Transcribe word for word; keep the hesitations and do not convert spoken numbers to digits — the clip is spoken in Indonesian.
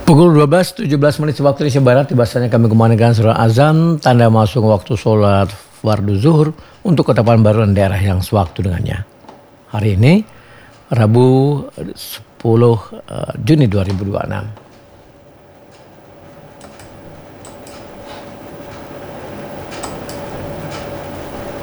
Pukul dua belas tujuh belas menit waktu Indonesia Barat, tiba-tiba kami kumandangkan surah azan, tanda masuk waktu sholat fardu zuhur untuk Kota Pekanbaru dan daerah yang sewaktu dengannya. Hari ini, Rabu sepuluh Juni dua ribu dua puluh enam.